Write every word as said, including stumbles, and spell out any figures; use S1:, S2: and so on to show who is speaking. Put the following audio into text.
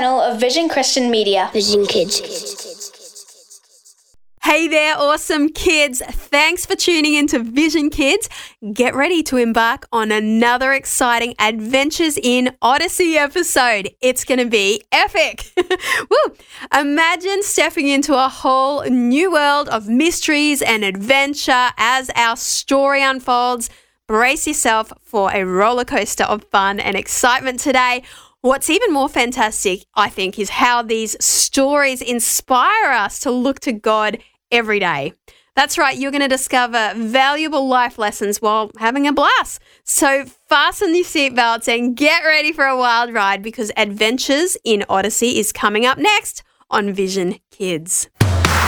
S1: channel of Vision Christian Media.
S2: Vision Kids.
S3: Hey there, awesome kids. Thanks for tuning in to Vision Kids. Get ready to embark on another exciting Adventures in Odyssey episode. It's going to be epic. Woo! Imagine stepping into a whole new world of mysteries and adventure as our story unfolds. Brace yourself for a roller coaster of fun and excitement today. What's even more fantastic, I think, is how these stories inspire us to look to God every day. That's right, you're going to discover valuable life lessons while having a blast. So fasten your seatbelts and get ready for a wild ride because Adventures in Odyssey is coming up next on Vision Kids.